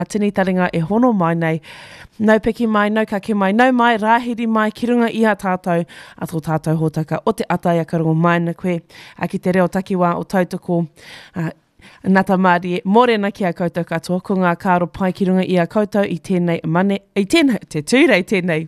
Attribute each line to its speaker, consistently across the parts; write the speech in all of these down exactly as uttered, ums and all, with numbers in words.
Speaker 1: tini taringa e hono mai nei, nau peki mai, nau kake mai, nau mai, rāhiri mai, ki runga iha tātou, a tō tātou hōtaka o te ata ia ka runga mai na koe, a ki te reo takiwā o tautoko, uh, Ngata Māori, morena ki a koutou katoa, ko ngā kāro pai ki runga i a koutou i tēnei mane, i tēnei, te tūrei tēnei,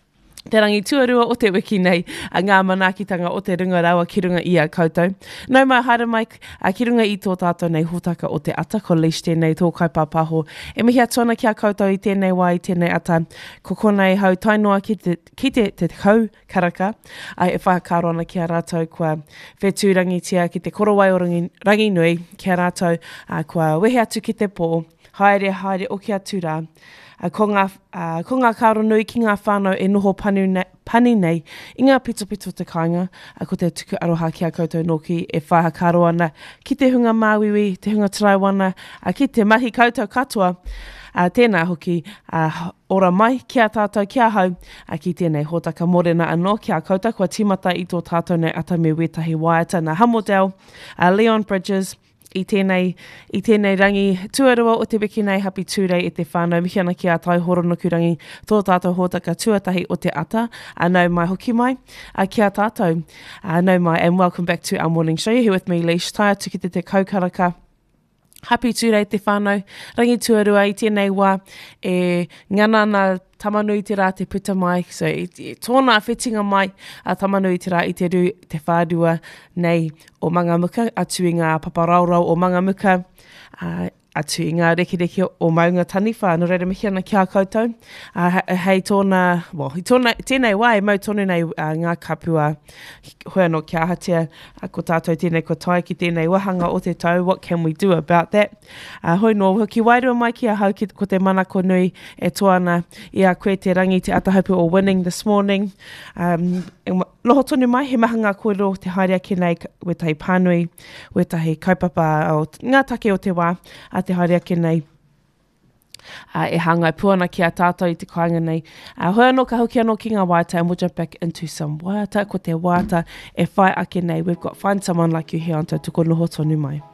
Speaker 1: te rangi tuarua o te wiki nei, a ngā manaakitanga o te runga rawa ki runga i a koutou. Nau mai haere mai, a ki runga i tō tātou nei hōtaka o te ata, ko leash tēnei tō kaipāpaho. E mihi atuana ki a koutou i tēnei wā i tēnei ata, ko konei hau tainoa ki te, ki te, te hau karaka, ai e whakaro ana ki a rātou kua whetūrangi tia ki te korowai o rangi, rangi nui ki a rātou, a kua wehe atu ki te pō, haere haere o ki atu rā. Uh, ko, ngā, uh, ko ngā kāro nui ki ngā whānau e noho pani nei, pani nei i ngā pito pito te kāinga, uh, ko te tuku aroha ki a koutou noki e whaha kāro ana ki te hunga māwiwi, te hunga taraiwana, uh, ki te mahi koutou katoa, uh, tēnā hoki uh, ora mai ki a tātou ki a hau, uh, ki tēnei hōtaka morena anō ki a koutou, kua timata i tō tātou nei ata me wetahi waiata na Hamodel, uh, Leon Bridges, I tēnei, i tēnei rangi tuarua o te wiki nei hapi tūrei e te whānau mihi ana ki a tai horonoku rangi tō tātou hōtaka tuatahi o te ata, a nau mai hoki mai, a ki a tātou, a nau mai, and welcome back to our morning show. Here with me, Leash, tai atu ki te te kaukaraka. Hapi tūrei te whānau, rangi tuarua i tēnei wā, e ngana na tamanui te rā te puta mai, so i, i tōna whetinga mai a tamanui te rā i te ru, te whādua nei o Mangamuka, atu i ngā paparaurau o Mangamuka, uh, atu i ngā rekereke o Maunga Taniwha, no reira mihi ana ki a koutou. Uh, hei tōna, well, i tōna, tēnei wai, mau tonu nei uh, ngā kapua hoi anō ki ahatea, uh, ko tātou tēnei ko tai ki tēnei wahanga o te tau, what can we do about that? Uh, hoi no, ki wairua mai ki a hau ki, ko te manako nui e toana i a koe te rangi te atahapu o winning this morning. Um, Loho tonu mai, he maha ngā kōrero te haere ake nei wetahi pānui, wetahi kaupapa o ngā take o te wā, a te haere ake nei. Uh, e hangai puana ki a tātou i te kāinga nei. Uh, hoi anō ka hauki anō ki ngā waiata, and we'll jump back into some waiata, ko te waiata e whai ake nei. We've got Find Someone Like You here on Tautoko Noho tonu mai.